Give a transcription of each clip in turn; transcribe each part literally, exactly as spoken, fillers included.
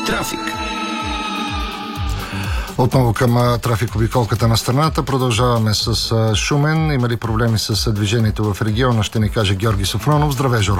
Трафик. Отново към трафик обиколката на страната. Продължаваме с Шумен. Има ли проблеми с движението в региона? Ще ни каже Георги Софронов. Здравей, Жоро!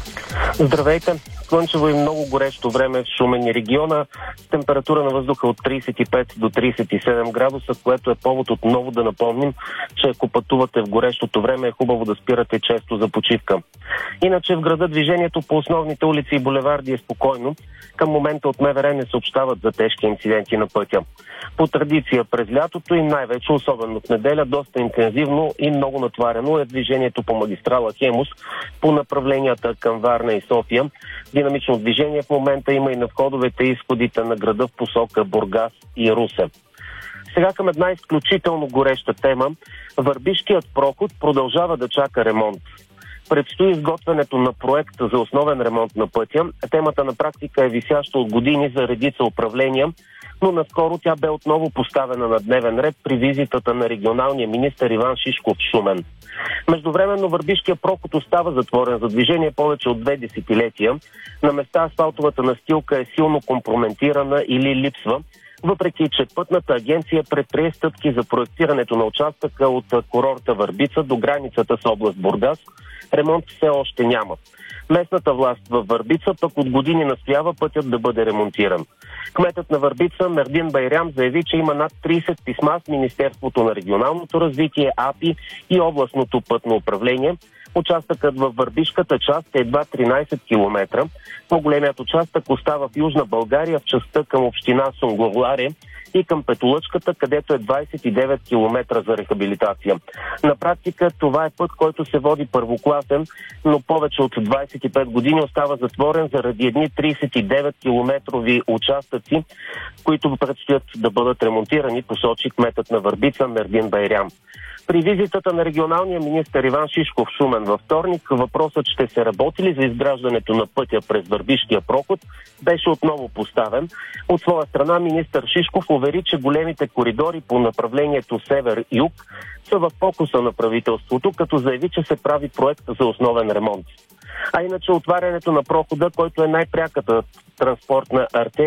Здравейте! Слънчево и много горещо време в Шумен и региона, с температура на въздуха от тридесет и пет до тридесет и седем градуса, което е повод отново да напомним, че ако пътувате в горещото време, е хубаво да спирате често за почивка. Иначе в града движението по основните улици и булеварди е спокойно. Към момента от МВР не съобщават за тежки инциденти на пътя. По традиция през лятото и най-вече, особено в неделя, доста интензивно и много натварено е движението по магистрала Хемус по направленията към Варна и София. Динамично движение в момента има и на входовете и изходите на града в посока Бургас и Русе. Сега към една изключително гореща тема. Върбишкият проход продължава да чака ремонт. Предстои изготвянето на проект за основен ремонт на пътя. Темата на практика е висяща от години за редица управления, но наскоро тя бе отново поставена на дневен ред при визитата на регионалния министър Иван Шишков в Шумен. Междувременно Върбишкия проход остава затворен за движение повече от две десетилетия. На места асфалтовата настилка е силно компрометирана или липсва, въпреки че Пътната агенция предприе стъпки за проектирането на участъка от курорта Върбица до границата с област Бургас. Ремонт все още няма. Местната власт във Върбица пък от години настоява пътят да бъде ремонтиран. Кметът на Върбица Мердин Байрам заяви, че има над тридесет писма с Министерството на регионалното развитие, АПИ и областното пътно управление. Участъкът във Върбишката част е едва тринадесет километра. По-големият участък остава в Южна България, в частта към община Сунгурларе и към Петолъчката, където е двадесет и девет километра за рехабилитация. На практика това е път, който се води първокласен, но повече от двадесет и пет години остава затворен заради едни тридесет и девет километрови участъци, които предстоят да бъдат ремонтирани, посочи кметът на Върбица Мердин Байрам. При визитата на регионалния министър Иван Шишков в Шумен във вторник, въпросът ще се работи ли за изграждането на пътя през Върбишкия проход беше отново поставен. От своя страна министър Шишков увери, че големите коридори по направлението север-юг са в фокуса на правителството, като заяви, че се прави проект за основен ремонт. А иначе отварянето на прохода, който е най-пряката транспортна артерия